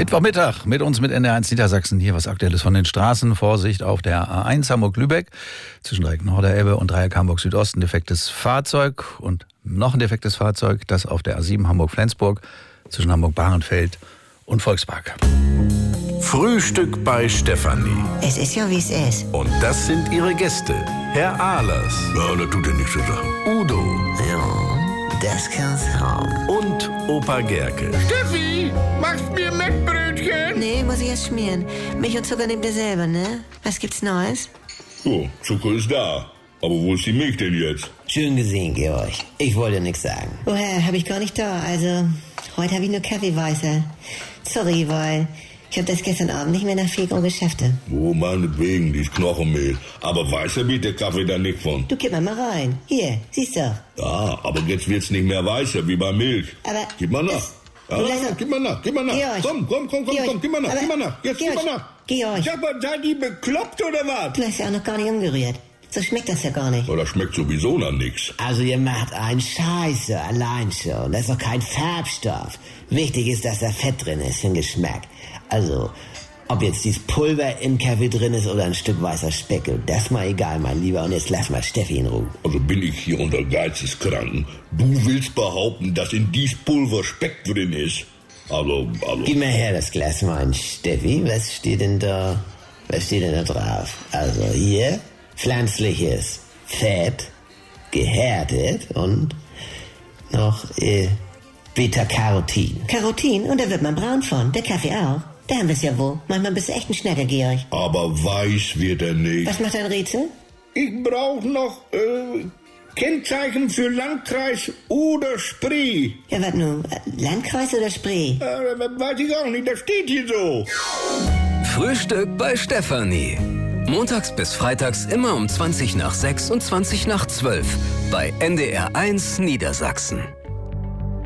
Mittwochmittag mit uns mit NDR1 Niedersachsen. Hier was Aktuelles von den Straßen. Vorsicht auf der A1 Hamburg-Lübeck zwischen Dreieck Norderelbe und Dreieck Hamburg-Südosten. Defektes Fahrzeug und noch ein defektes Fahrzeug. Das auf der A7 Hamburg-Flensburg zwischen Hamburg-Bahrenfeld und Volkspark. Frühstück bei Stefanie. Es ist ja, wie es ist. Und das sind ihre Gäste. Herr Ahlers. Ja, das tut ja nichts zu sagen. Udo. Ja, das kann's haben. Und Opa Gerke. Steffi, machst mir Mettbrötchen? Nee, muss ich erst schmieren. Milch und Zucker nehmt ihr selber, ne? Was gibt's Neues? So, Zucker ist da. Aber wo ist die Milch denn jetzt? Schön gesehen, Georg. Ich wollte nichts sagen. Woher? Hab ich gar nicht da. Also, heute habe ich nur Kaffeeweißer. Sorry, weil ich habe das gestern Abend nicht mehr nach Fegro Geschäfte. Oh, meinetwegen, die ist Knochenmehl. Aber weißer wird der Kaffee da nicht von. Du kipp mal rein. Hier, siehst du. Ja, aber jetzt wird's nicht mehr weißer wie bei Milch. Aber Gib mal nach. das- Ja, Du lass- gib mal nach. Georg. Komm, Georg, gib mal nach, aber- gib mal nach. Jetzt gib Georg, mal nach. Georg. Sag mal, seid ihr bekloppt oder was? Du hast ja auch noch gar nicht umgerührt. So schmeckt das ja gar nicht. Oh, das schmeckt sowieso nach nix. Also ihr macht einen Scheiße allein schon. Das ist doch kein Farbstoff. Wichtig ist, dass da Fett drin ist für den Geschmack. Also, ob jetzt dieses Pulver im Kaffee drin ist oder ein Stück weißer Speck, das ist mal egal, mein Lieber. Und jetzt lass mal Steffi in Ruhe. Also bin ich hier unter Geisteskranken. Du willst behaupten, dass in dies Pulver Speck drin ist? Also. Gib mal her das Glas Wein, Steffi. Was steht denn da drauf? Also hier, pflanzliches Fett, gehärtet und noch Beta-Carotin. Carotin, und da wird man braun von. Der Kaffee auch. Da haben wir's ja wohl. Manchmal bist du echt ein Schnecker, Georg. Aber weiß wird er nicht. Was macht dein Rätsel? Ich brauche noch Kennzeichen für Landkreis oder Spree. Ja, was nun? Landkreis oder Spree? Weiß ich auch nicht, das steht hier so. Frühstück bei Stefanie. Montags bis freitags immer um 20 nach 6 und 20 nach 12 bei NDR1 Niedersachsen.